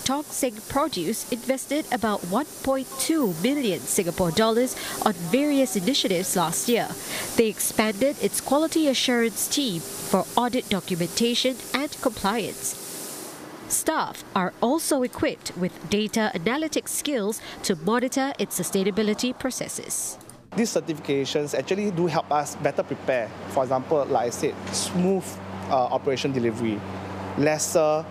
Tong Seng Produce invested about 1.2 million Singapore dollars on various initiatives last year. They expanded its quality assurance team for audit documentation and compliance. Staff are also equipped with data analytics skills to monitor its sustainability processes. These certifications actually do help us better prepare. For example, like I said, smooth operation delivery, lesser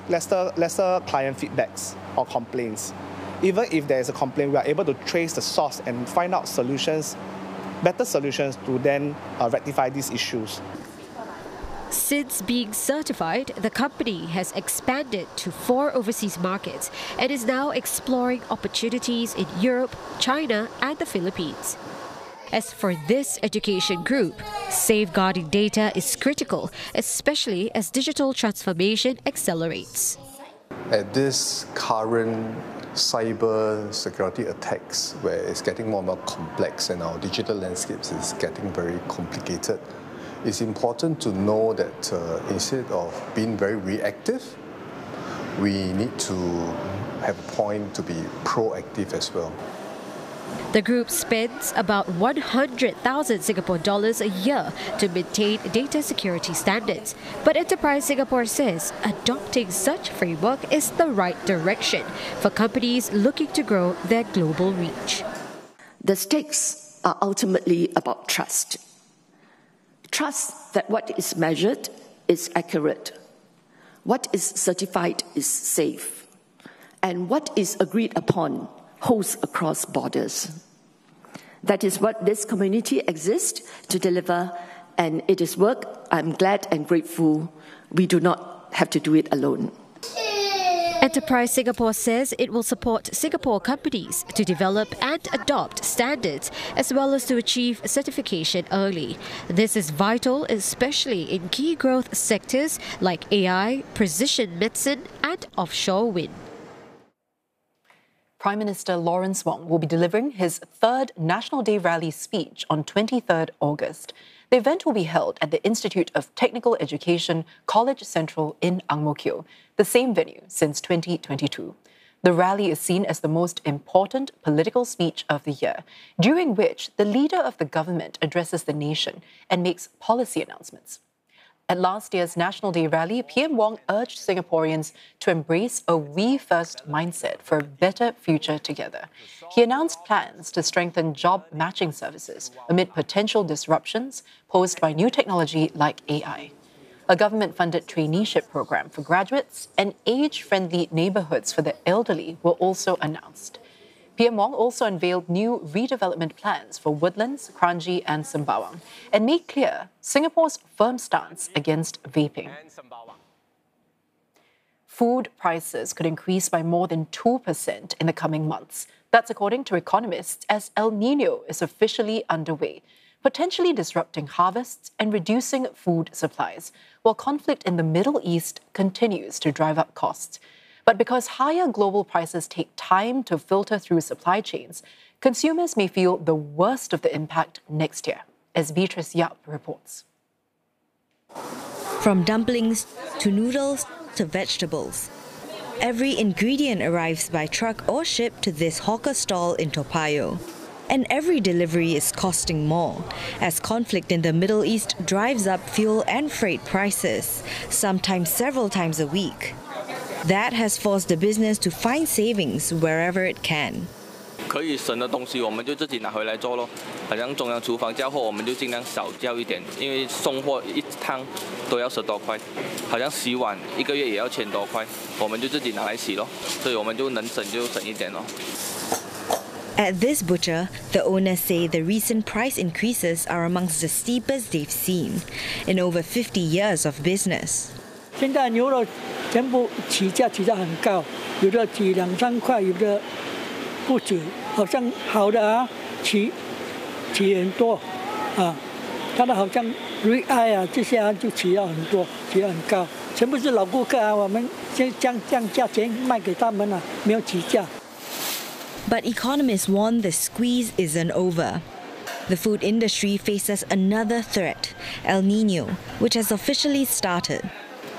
client feedbacks or complaints. Even if there is a complaint, we are able to trace the source and find out solutions, better solutions to then rectify these issues. Since being certified, the company has expanded to 4 overseas markets and is now exploring opportunities in Europe, China, and the Philippines. As for this education group, safeguarding data is critical, especially as digital transformation accelerates. At this current cyber security attacks, where it's getting more and more complex and our digital landscapes is getting very complicated, it's important to know that instead of being very reactive, we need to have a point to be proactive as well. The group spends about 100,000 Singapore dollars a year to maintain data security standards. But Enterprise Singapore says adopting such framework is the right direction for companies looking to grow their global reach. The stakes are ultimately about trust. Trust that what is measured is accurate, what is certified is safe, and what is agreed upon holds across borders. That is what this community exists to deliver, and it is work I'm glad and grateful we do not have to do it alone. Enterprise Singapore says it will support Singapore companies to develop and adopt standards as well as to achieve certification early. This is vital, especially in key growth sectors like AI, precision medicine, and offshore wind. Prime Minister Lawrence Wong will be delivering his 3rd National Day rally speech on 23rd August. The event will be held at the Institute of Technical Education, College Central in Ang Mo Kio, the same venue since 2022. The rally is seen as the most important political speech of the year, during which the leader of the government addresses the nation and makes policy announcements. At last year's National Day rally, PM Wong urged Singaporeans to embrace a we first mindset for a better future together. He announced plans to strengthen job matching services amid potential disruptions posed by new technology like AI. A government-funded traineeship program for graduates and age-friendly neighbourhoods for the elderly were also announced. PM Wong also unveiled new redevelopment plans for Woodlands, Kranji and Sembawang and made clear Singapore's firm stance against vaping. Food prices could increase by more than 2% in the coming months. That's according to economists, as El Niño is officially underway, potentially disrupting harvests and reducing food supplies, while conflict in the Middle East continues to drive up costs. But because higher global prices take time to filter through supply chains, consumers may feel the worst of the impact next year, as Beatrice Yap reports. From dumplings to noodles to vegetables, every ingredient arrives by truck or ship to this hawker stall in Toa Payoh. And every delivery is costing more, as conflict in the Middle East drives up fuel and freight prices, sometimes several times a week. That has forced the business to find savings wherever it can. 可以省的东西，我们就自己拿回来做咯。好像中央厨房叫货，我们就尽量少叫一点，因为送货一趟都要10多块，好像洗碗1个月也要1000多块，我们就自己拿来洗咯。所以我们就能省就省一点咯。 At this butcher, the owners say the recent price increases are amongst the steepest they've seen in over 50 years of business. 现在牛肉全部起价很高，有的起2、3块，有的不止，好像好的啊起很多啊，它的好像 ribeye 啊这些啊就起了很多，起了很高，全部是老顾客啊，我们先降价钱卖给他们啊，没有起价。 But economists warn the squeeze isn't over. The food industry faces another threat, El Niño, which has officially started.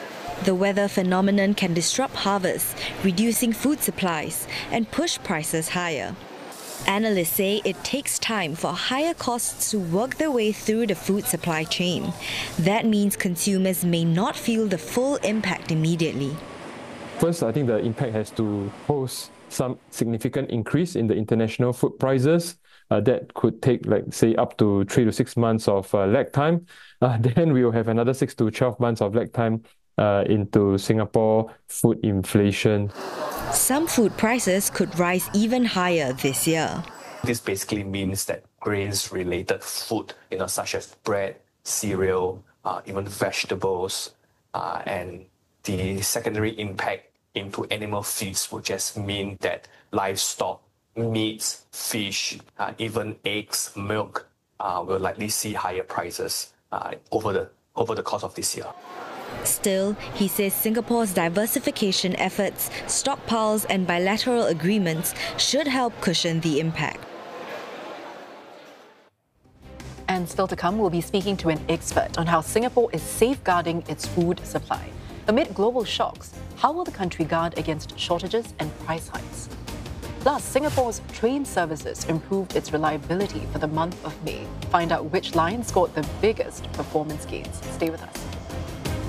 The weather phenomenon can disrupt harvests, reducing food supplies and push prices higher. Analysts say it takes time for higher costs to work their way through the food supply chain. That means consumers may not feel the full impact immediately. First, I think the impact has to pose some significant increase in the international food prices. That could take, say, up to 3 to 6 months of lag time. Then we will have another 6 to 12 months of lag time into Singapore food inflation. Some food prices could rise even higher this year. This basically means that grains-related food, such as bread, cereal, even vegetables, and the secondary impact into animal feeds would just mean that livestock, meats, fish, even eggs, milk will likely see higher prices over the course of this year. Still, he says Singapore's diversification efforts, stockpiles and bilateral agreements should help cushion the impact. And still to come, we'll be speaking to an expert on how Singapore is safeguarding its food supply. Amid global shocks, how will the country guard against shortages and price hikes? Plus, Singapore's train services improved its reliability for the month of May. Find out which line scored the biggest performance gains. Stay with us.